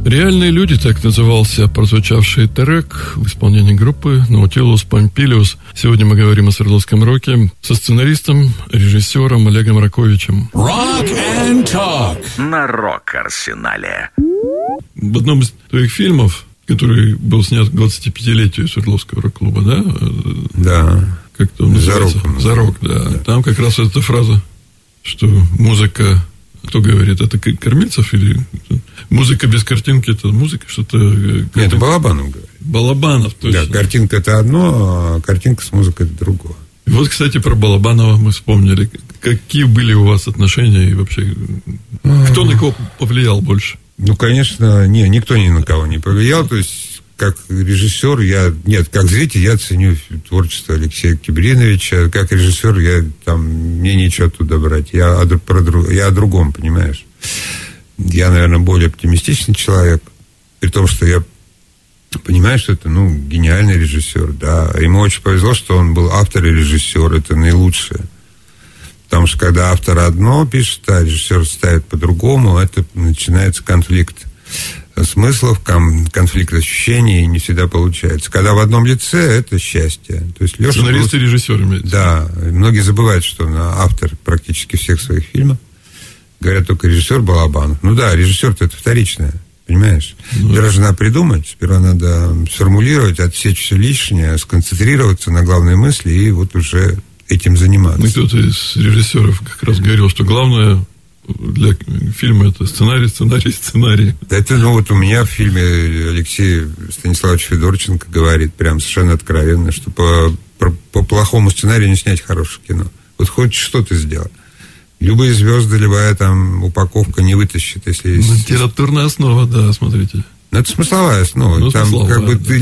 «Реальные люди» — так назывался прозвучавший трек в исполнении группы Nautilus Pompilius. Сегодня мы говорим о Свердловском роке со сценаристом, режиссером Олегом Раковичем. Rock and Talk на Рок-Арсенале. В одном из твоих фильмов, который был снят к 25-летию Свердловского рок-клуба, да? Да. Как-то он называется? «За рок», да. Там как раз эта фраза, что музыка... Кто говорит, это Кормильцев или... Музыка без картинки — это музыка, что-то... Нет, это Балабанов говорит. Балабанов, точно. Да, картинка — это одно, а картинка с музыкой — это другое. И вот, кстати, про Балабанова мы вспомнили. Какие были у вас отношения и вообще... Кто на кого повлиял больше? Ну, конечно, никто ни на кого не повлиял. То есть, как режиссер, как зритель, я ценю творчество Алексея Кибриновича. Как режиссер, мне нечего оттуда брать. Я о другом, понимаешь? Я, наверное, более оптимистичный человек, при том, что я понимаю, что это, гениальный режиссер, да. Ему очень повезло, что он был автор и режиссер, это наилучшее. Потому что, когда автор одно пишет, а режиссер ставит по-другому, это начинается конфликт смыслов, конфликт ощущений, и не всегда получается. Когда в одном лице, это счастье. То есть Леша... Сценарист и режиссер имеется. Да. Многие забывают, что он автор практически всех своих фильмов. Говорят только режиссер Балабанов. Ну да, режиссер-то это вторичное, понимаешь? Должна придумать, сперва надо сформулировать, отсечь все лишнее, сконцентрироваться на главной мысли и вот уже этим заниматься. Кто-то из режиссеров как раз говорил, что главное для фильма это сценарий. Это, у меня в фильме Алексей Станиславович Федорченко говорит прям совершенно откровенно, что по плохому сценарию не снять хорошее кино. Вот хочешь что-то сделать. Любые звезды, любая упаковка не вытащит, если... Литературная основа, да, смотрите. Это смысловая основа. Там ты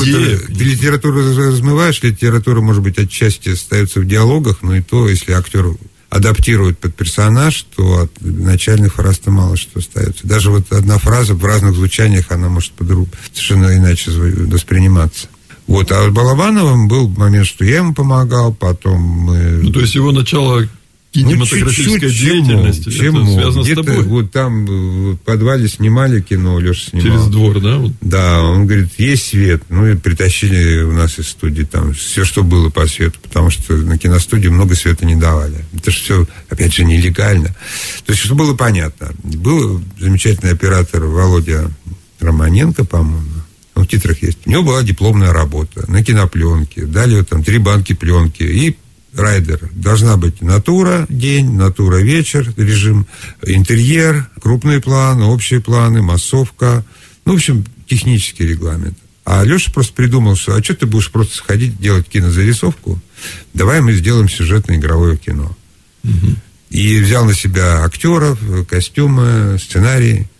литературу размываешь, литература, может быть, отчасти остается в диалогах, но и то, если актер адаптирует под персонаж, то от начальных фраз-то мало что остается. Даже вот одна фраза в разных звучаниях, она может совершенно иначе восприниматься. Вот, а с Балабановым был момент, что я ему помогал, потом мы... то есть его начало кинематографической деятельности это связано с тобой? Вот там в подвале снимали кино, Леша снимал. Через двор, да? Да, он говорит, есть свет. И притащили у нас из студии там все, что было по свету, потому что на киностудии много света не давали. Это же все, опять же, нелегально. То есть, чтобы было понятно. Был замечательный оператор Володя Романенко, по-моему. Он в титрах есть. У него была дипломная работа на кинопленке. Дали 3 банки пленки. И райдер. Должна быть натура день, натура вечер, режим интерьер, крупные планы, общие планы, массовка. В общем, технический регламент. А Леша просто придумал, что что ты будешь просто сходить делать кинозарисовку? Давай мы сделаем сюжетно-игровое кино. Угу. И взял на себя актеров, костюмы, сценарий,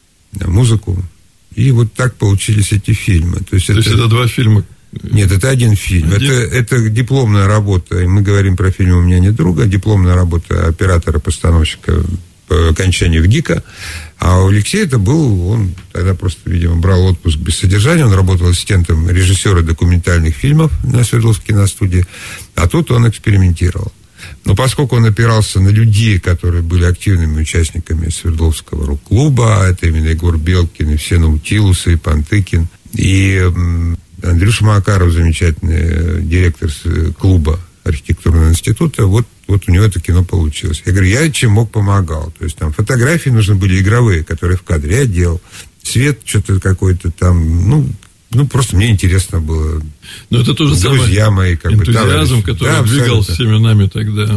музыку. И вот так получились эти фильмы. То есть это 2 фильма? Нет, это один фильм. Это дипломная работа. И мы говорим про фильм «У меня нет друга». Дипломная работа оператора-постановщика по окончанию ГИКа. А у Алексея он тогда просто, видимо, брал отпуск без содержания. Он работал ассистентом режиссера документальных фильмов на Свердловской киностудии. А тут он экспериментировал. Но поскольку он опирался на людей, которые были активными участниками Свердловского рок-клуба, это именно Егор Белкин, и все Наутилусы, и Пантыкин, и Андрюша Макаров, замечательный директор клуба архитектурного института, вот у него это кино получилось. Я говорю, я чем мог помогал. То есть там фотографии нужны были игровые, которые в кадре я делал. Свет что-то какой-то там, просто мне интересно было. Но это тоже друзья мои, энтузиазм, который двигал всеми нами тогда.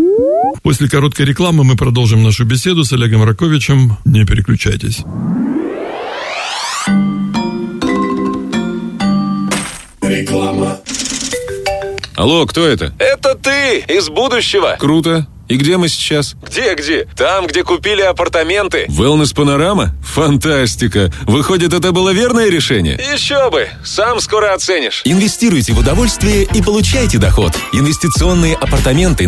После короткой рекламы мы продолжим нашу беседу с Олегом Раковичем. Не переключайтесь. Реклама. Алло, кто это? Это ты, из будущего. Круто. И где мы сейчас? Где? Там, где купили апартаменты. Wellness Панорама? Фантастика. Выходит, это было верное решение? Еще бы. Сам скоро оценишь. Инвестируйте в удовольствие и получайте доход. Инвестиционные апартаменты